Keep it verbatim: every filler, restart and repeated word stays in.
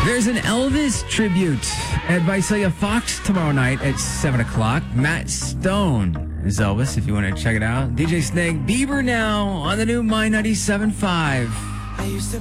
There's an Elvis tribute at Visalia Fox tomorrow night at seven o'clock. Matt Stone is Elvis, if you want to check it out. D J Snake, Bieber now on the new My ninety-seven point five. I used to